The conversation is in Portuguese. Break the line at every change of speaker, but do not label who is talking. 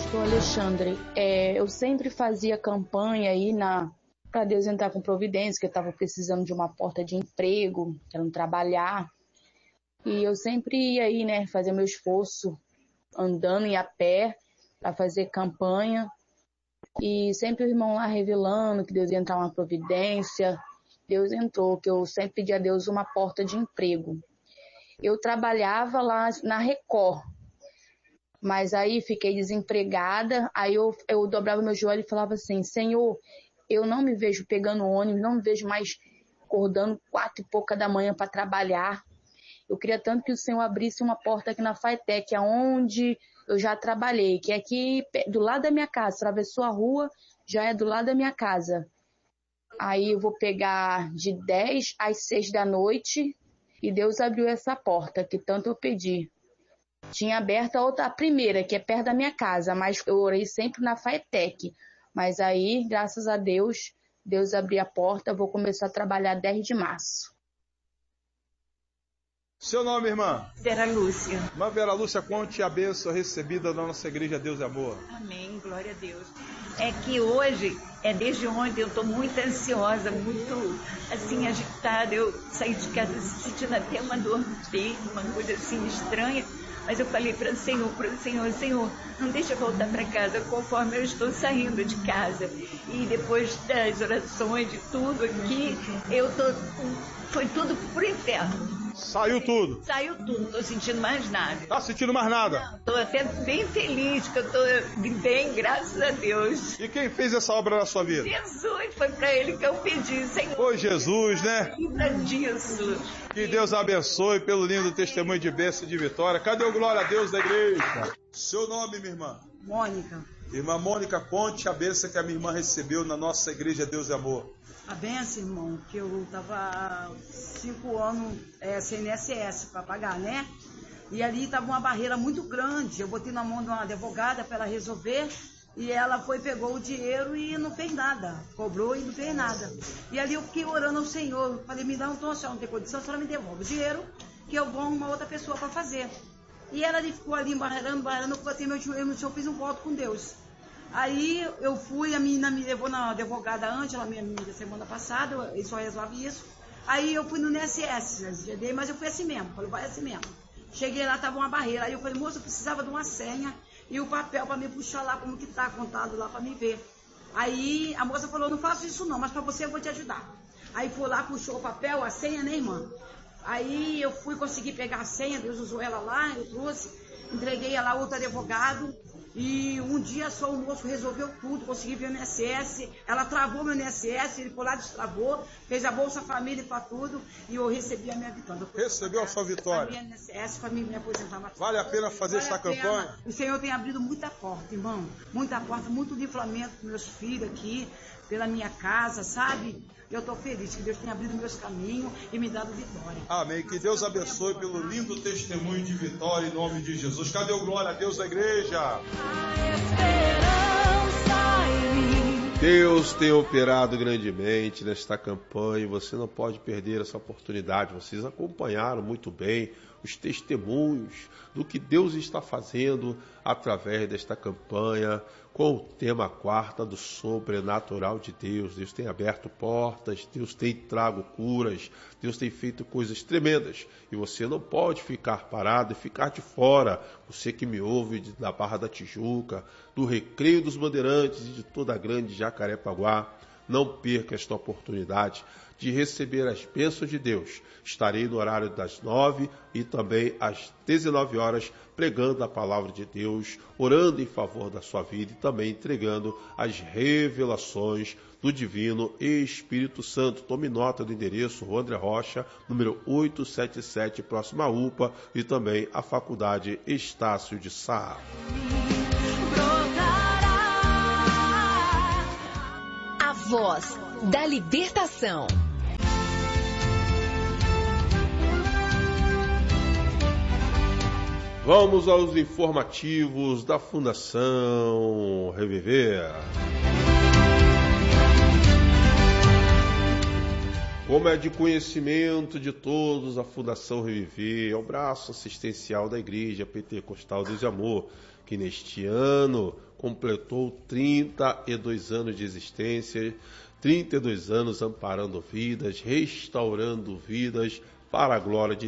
Pastor Alexandre, eu sempre fazia campanha aí para Deus entrar com providência, que eu estava precisando de uma porta de emprego, querendo trabalhar. E eu sempre ia aí, né, fazer meu esforço andando e a pé para fazer campanha. E sempre o irmão lá revelando que Deus ia entrar uma providência. Deus entrou, que eu sempre pedi a Deus uma porta de emprego. Eu trabalhava lá na Record, mas aí fiquei desempregada. Aí eu dobrava meu joelho e falava assim: Senhor, eu não me vejo pegando ônibus, não me vejo mais acordando 4h pouca da manhã para trabalhar. Eu queria tanto que o Senhor abrisse uma porta aqui na Faetec, aonde eu já trabalhei, que é aqui do lado da minha casa, atravessou a rua, já é do lado da minha casa. Aí eu vou pegar de 10 às 6 da noite e Deus abriu essa porta que tanto eu pedi. Tinha aberto a primeira, que é perto da minha casa, mas eu orei sempre na Faetec. Mas aí, graças a Deus, Deus abriu a porta, eu vou começar a trabalhar 10 de março.
Seu nome, irmã?
Vera Lúcia.
Irmã Vera Lúcia, conte a bênção recebida da nossa igreja Deus é Amor.
Amém, glória a Deus. É que hoje, desde ontem, eu estou muito ansiosa, muito, assim, agitada. Eu saí de casa sentindo até uma dor no peito, uma coisa assim estranha. Mas eu falei para o Senhor, não deixa eu voltar para casa conforme eu estou saindo de casa. E depois das orações, de tudo aqui, foi tudo pro inferno.
Saiu tudo?
Saiu tudo, não estou sentindo mais nada.
Tá sentindo mais nada?
Estou até bem feliz, que eu estou bem, graças a Deus.
E quem fez essa obra na sua vida?
Jesus, foi para Ele que eu pedi, Senhor.
Foi Jesus, né?
Lembra disso.
Que Deus abençoe pelo lindo testemunho de bênção e de vitória. Cadê o glória a Deus da igreja? Seu nome, minha irmã?
Mônica.
Irmã Mônica, conte a bênção que a minha irmã recebeu na nossa igreja Deus é Amor.
A benção, irmão, que eu estava 5 anos sem INSS para pagar, né? E ali estava uma barreira muito grande. Eu botei na mão de uma advogada para ela resolver e ela pegou o dinheiro e não fez nada. Cobrou e não fez nada. E ali eu fiquei orando ao Senhor. Eu falei, me dá se ela não tem condição, a senhora me devolve o dinheiro que eu vou arrumar outra pessoa para fazer. E ela ficou ali embarreirando, eu botei meu joelho no chão, fiz um voto com Deus. Aí eu fui, a menina me levou na advogada Ângela, minha amiga, semana passada, ele só resolve isso. Aí eu fui no INSS, mas eu fui assim mesmo, falei, vai assim mesmo. Cheguei lá, tava uma barreira, aí eu falei, moça, eu precisava de uma senha e o papel para me puxar lá, como que tá contado lá para me ver. Aí a moça falou, não faço isso não, mas para você eu vou te ajudar. Aí foi lá, puxou o papel, a senha, né, irmã? Aí eu fui conseguir pegar a senha, Deus usou ela lá, eu trouxe, entreguei ela a outro advogado. E um dia só o moço resolveu tudo, consegui ver o INSS, ela travou meu INSS, ele foi lá, destravou, fez a Bolsa Família para tudo e eu recebi a minha vitória.
Recebeu a sua vitória?
A minha INSS para me aposentar.
Vale a pena fazer esta campanha?
O Senhor tem abrido muita porta, irmão, muita porta, muito livramento para meus filhos aqui, pela minha casa, sabe? Eu estou feliz que Deus tenha abrido meus caminhos e me dado vitória.
Amém. Que Deus abençoe pelo lindo testemunho de vitória em nome de Jesus. Cadê o glória a Deus da igreja? Deus tem operado grandemente nesta campanha e você não pode perder essa oportunidade. Vocês acompanharam muito bem os testemunhos do que Deus está fazendo através desta campanha com o tema quarta do sobrenatural de Deus. Deus tem aberto portas, Deus tem trago curas, Deus tem feito coisas tremendas e você não pode ficar parado e ficar de fora. Você que me ouve da Barra da Tijuca, do Recreio dos Bandeirantes e de toda a grande Jacarepaguá, não perca esta oportunidade de receber as bênçãos de Deus. Estarei no horário das 9 e também às 19 horas pregando a palavra de Deus, orando em favor da sua vida e também entregando as revelações do Divino Espírito Santo. Tome nota do endereço, Rua André Rocha, número 877, próxima à UPA e também a Faculdade Estácio de Sá.
A voz da libertação.
Vamos aos informativos da Fundação Reviver. Como é de conhecimento de todos, a Fundação Reviver é o braço assistencial da Igreja Pentecostal Deus e Amor, que neste ano completou 32 anos de existência, 32 anos amparando vidas, restaurando vidas para a glória de